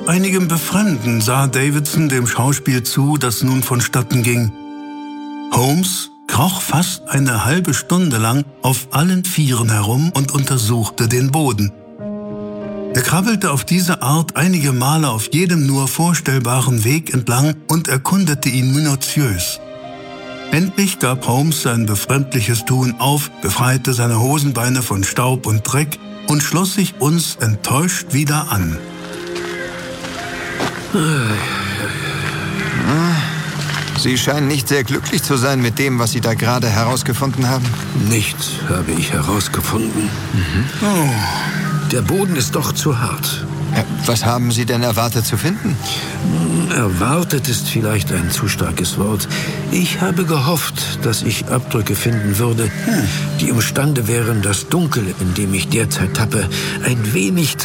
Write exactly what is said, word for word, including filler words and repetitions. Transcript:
Mit einigem Befremden sah Davidson dem Schauspiel zu, das nun vonstatten ging. Holmes kroch fast eine halbe Stunde lang auf allen Vieren herum und untersuchte den Boden. Er krabbelte auf diese Art einige Male auf jedem nur vorstellbaren Weg entlang und erkundete ihn minutiös. Endlich gab Holmes sein befremdliches Tun auf, befreite seine Hosenbeine von Staub und Dreck und schloss sich uns enttäuscht wieder an. Sie scheinen nicht sehr glücklich zu sein mit dem, was Sie da gerade herausgefunden haben. Nichts habe ich herausgefunden. Mhm. Oh, der Boden ist doch zu hart. Was haben Sie denn erwartet zu finden? Erwartet ist vielleicht ein zu starkes Wort. Ich habe gehofft, dass ich Abdrücke finden würde, die imstande wären, das Dunkel, in dem ich derzeit tappe, ein wenig